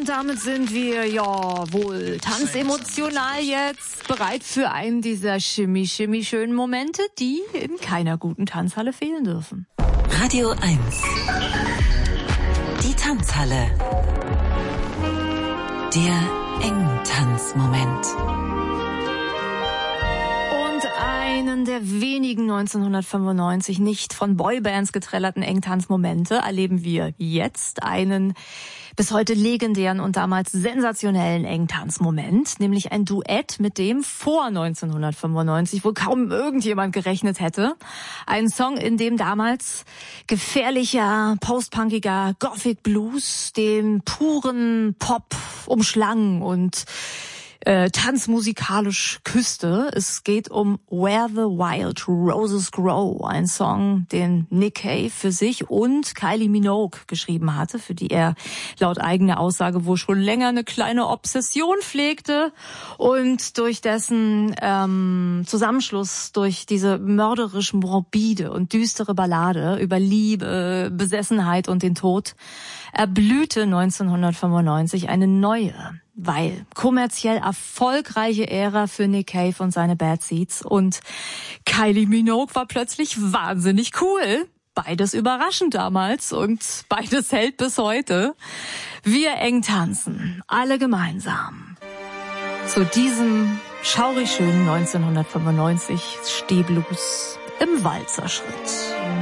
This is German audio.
Und damit sind wir, ja, wohl tanzemotional jetzt bereit für einen dieser schönen Momente, die in keiner guten Tanzhalle fehlen dürfen. Radio 1. Die Tanzhalle. Der Engtanzmoment. Einen der wenigen 1995 nicht von Boybands geträllerten Engtanzmomente erleben wir jetzt einen bis heute legendären und damals sensationellen Engtanzmoment, nämlich ein Duett, mit dem vor 1995 wohl kaum irgendjemand gerechnet hätte. Ein Song, in dem damals gefährlicher, postpunkiger Gothic Blues den puren Pop umschlang und tanzmusikalisch küsste. Es geht um Where the Wild Roses Grow, ein Song, den Nick Cave für sich und Kylie Minogue geschrieben hatte, für die er laut eigener Aussage wohl schon länger eine kleine Obsession pflegte und durch dessen Zusammenschluss, durch diese mörderisch morbide und düstere Ballade über Liebe, Besessenheit und den Tod erblühte 1995 eine neue, weil kommerziell erfolgreiche Ära für Nick Cave und seine Bad Seeds, und Kylie Minogue war plötzlich wahnsinnig cool. Beides überraschend damals und beides hält bis heute. Wir eng tanzen, alle gemeinsam. Zu diesem schaurig schönen 1995 Stehblues im Walzerschritt.